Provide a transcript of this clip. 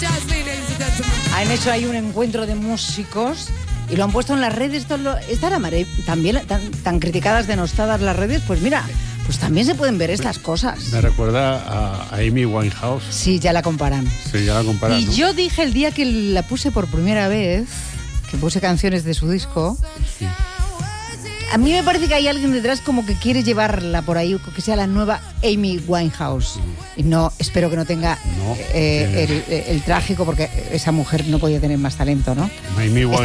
Han hecho ahí un encuentro de músicos y lo han puesto en las redes. Estarán también tan criticadas, denostadas las redes. Pues mira, pues también se pueden ver estas cosas. Me recuerda a Amy Winehouse. Sí, ya la comparan. Sí, ya la comparan. Y ¿no? yo dije el día que la puse por primera vez, que puse canciones de su disco, Sí. a mí me parece que hay alguien detrás como que quiere llevarla por ahí, que sea la nueva Amy Winehouse. Y no, espero que no tenga No, el trágico, porque esa mujer no podía tener más talento, ¿no? Amy